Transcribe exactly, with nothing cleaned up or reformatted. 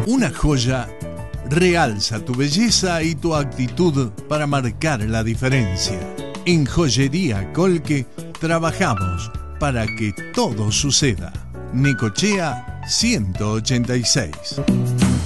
Una joya realza tu belleza y tu actitud para marcar la diferencia. En Joyería Colque trabajamos para que todo suceda. Necochea ciento ochenta y seis.